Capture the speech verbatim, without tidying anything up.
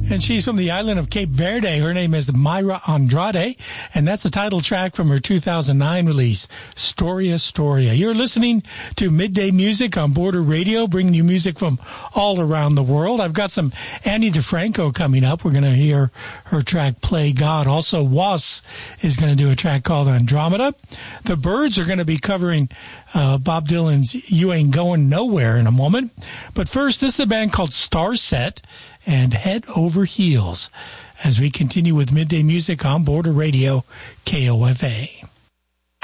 And she's from the island of Cape Verde. Her name is Mayra Andrade, and that's the title track from her two thousand nine release, Storia Storia. You're listening to Midday Music on Border Radio, bringing you music from all around the world. I've got some Annie DeFranco coming up. We're going to hear her track, Play God. Also, Was is going to do a track called Andromeda. The Byrds are going to be covering uh, Bob Dylan's You Ain't Going Nowhere in a moment. But first, this is a band called Starset and Head Over Heels as we continue with Midday Music on Border Radio, K O F A.